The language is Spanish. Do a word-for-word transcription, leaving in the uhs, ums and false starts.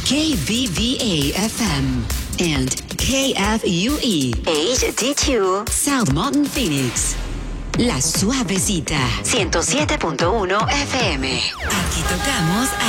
K V V A F M and K F U E H D two South Mountain Phoenix. La Suavecita ciento siete punto uno F M. Aquí tocamos